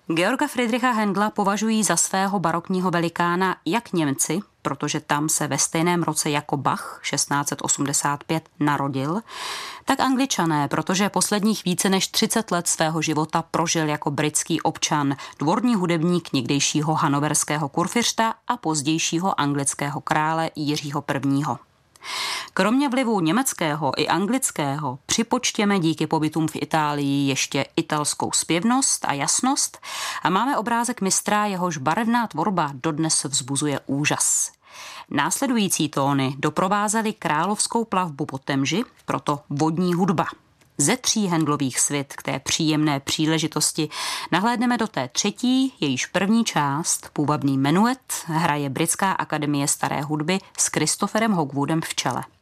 Georga Friedricha Händla považují za svého barokního velikána jak Němci, protože tam se ve stejném roce jako Bach 1685 narodil, tak Angličané, protože posledních více než 30 let svého života prožil jako britský občan, dvorní hudebník někdejšího hanoverského kurfiřta a pozdějšího anglického krále Jiřího I. Kromě vlivu německého i anglického připočtěme díky pobytům v Itálii ještě italskou zpěvnost a jasnost a máme obrázek mistra, jehož barevná tvorba dodnes vzbuzuje úžas. Následující tóny doprovázely královskou plavbu po Temži, proto vodní hudba. Ze 3 Händlových svit k té příjemné příležitosti nahlédneme do té třetí, jejíž první část, půvabný menuet, hraje Britská akademie staré hudby s Christopherem Hogwoodem v čele.